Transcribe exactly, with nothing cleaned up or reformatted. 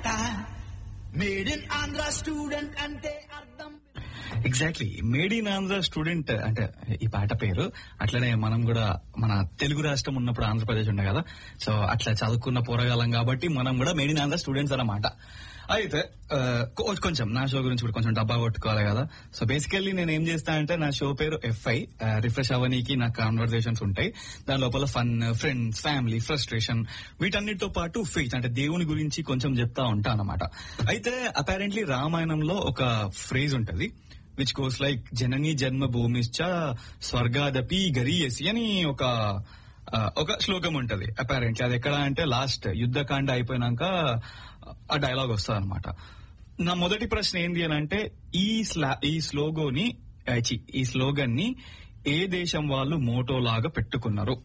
Made in Andhra student అంటే అర్థం. Exactly, made in Andhra student అంటే ఈ పాట పేరు. అట్లనే మనం కూడా మన తెలుగు రాష్ట్రం ఉన్నప్పుడు ఆంధ్రప్రదేశ్ ఉండే కదా, సో అట్లా చదువుకున్న పోరగాలం కాబట్టి మనం కూడా మేడ్ ఇన్ ఆంధ్ర స్టూడెంట్స్ అన్నమాట. అయితే కొంచెం నా షో గురించి కూడా కొంచెం డబ్బా కొట్టుకోవాలి కదా. సో బేసికల్లీ నేను ఏం చేస్తా అంటే, నా షో పేరు ఎఫ్ఐ, రిఫ్రెష్ అవ్వనీకి నా కాన్వర్సేషన్స్ ఉంటాయి. దాని లోపల ఫన్, ఫ్రెండ్స్, ఫ్యామిలీ, ఫ్రస్ట్రేషన్, వీటన్నిటితో పాటు ఫెయిత్ అంటే దేవుని గురించి కొంచెం చెప్తా ఉంటా అన్నమాట. అయితే అపారెంట్లీ రామాయణంలో ఒక ఫ్రేజ్ ఉంటది విచ్ గోస్ లైక్ జననీ జన్మ భూమిశ్చ స్వర్గాదపి గరీయసి అని ఒక ఒక శ్లోకం ఉంటది. అపారెంట్లీ అది ఎక్కడ అంటే లాస్ట్ యుద్ధకాండ అయిపోయినాక ఆ డైలాగ్ వస్తుంది అనమాట. నా మొదటి ప్రశ్న ఏంది అని అంటే, ఈ స్లా ఈ స్లోగోని ఈ స్లోగన్ ని ఏ దేశం వాళ్ళు మోటో లాగా పెట్టుకున్నారు?